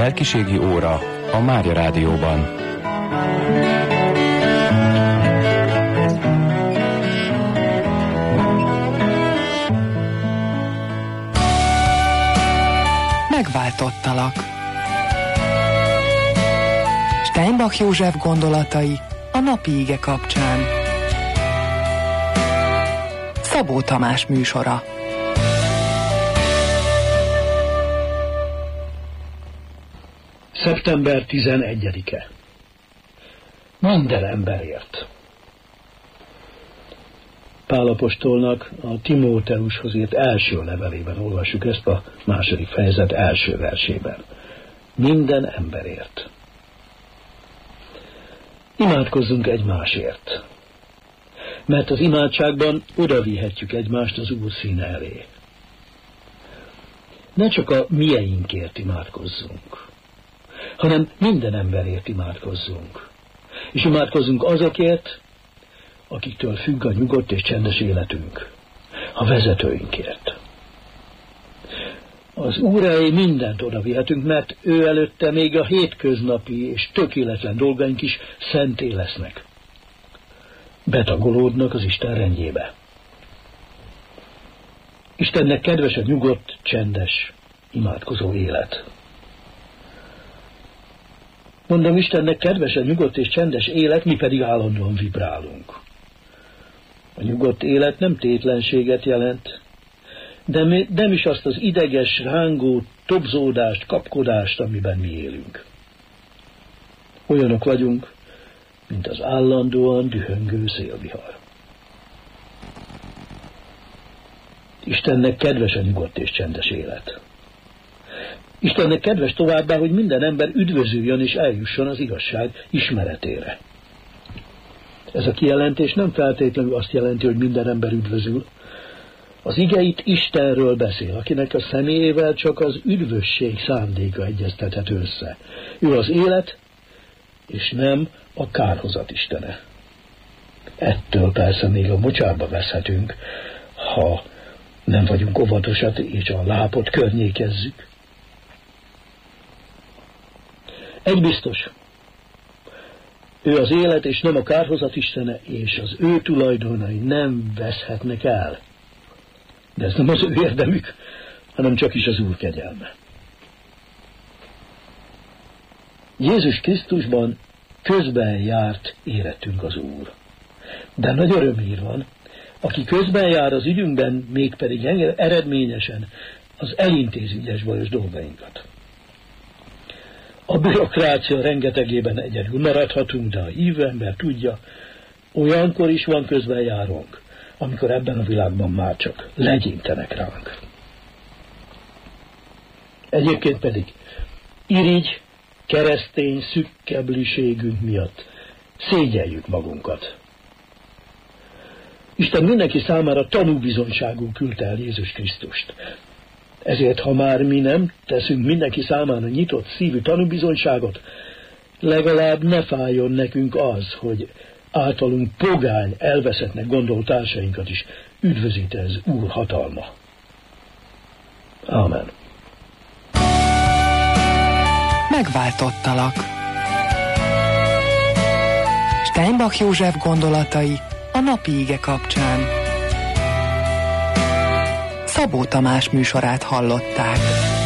Lelkiségi óra a Mária Rádióban. Megváltottalak. Steinbach József gondolatai a napi ige kapcsán. Szabó Tamás műsora. Szeptember 11-e. Minden emberért. Pál apostolnak a Timóteushoz írt első levelében olvassuk ezt a második fejezet első versében. Minden emberért. Imádkozzunk egymásért, mert az imádságban odavihetjük egymást az Úr színe elé. Ne csak a mieinkért imádkozzunk, hanem minden emberért imádkozzunk. És imádkozzunk azokért, akiktől függ a nyugodt és csendes életünk, a vezetőinkért. Az Úr elé mindent odavihetünk, mert ő előtte még a hétköznapi és tökéletlen dolgaink is szenté lesznek. Betagolódnak az Isten rendjébe. Istennek kedves a nyugodt, csendes, imádkozó élet. Mondom, Istennek kedves a nyugodt és csendes élet, mi pedig állandóan vibrálunk. A nyugodt élet nem tétlenséget jelent, de nem is azt az ideges, rángó tobzódást, kapkodást, amiben mi élünk. Olyanok vagyunk, mint az állandóan dühöngő szélvihar. Istennek kedves a nyugodt és csendes élet. Istennek kedves továbbá, hogy minden ember üdvözüljön és eljusson az igazság ismeretére. Ez a kijelentés nem feltétlenül azt jelenti, hogy minden ember üdvözül. Az ige itt Istenről beszél, akinek a személyével csak az üdvösség szándéka egyeztethető össze. Ő az élet, és nem a kárhozat istene. Ettől persze még a mocsárba veszhetünk, ha nem vagyunk óvatosak és a lápot környékezzük. Egy biztos, ő az élet és nem a kárhozat istene, és az ő tulajdonai nem veszhetnek el. De ez nem az ő érdemük, hanem csak is az Úr kegyelme. Jézus Krisztusban közben járt érettünk az Úr. De nagy örömhír van, aki közben jár az ügyünkben, mégpedig eredményesen, az elintézi ügyes bajos dolgainkat. A bürokrácia rengetegében egyedül maradhatunk, de a hívő ember tudja, olyankor is van közben járónk, amikor ebben a világban már csak legyintenek ránk. Egyébként pedig irigy, keresztény szükkebliségünk miatt szégyeljük magunkat. Isten mindenki számára tanúbizonyságul küldte el Jézus Krisztust. Ezért, ha már mi nem teszünk mindenki számára nyitott szívű tanúbizonyságot, legalább ne fájjon nekünk az, hogy általunk pogány, elveszettnek gondolt társainkat is üdvözít ez Úr hatalma. Ámen. Megváltottalak. Steinbach József gondolatai a napi ige kapcsán. Szabó Tamás műsorát hallották.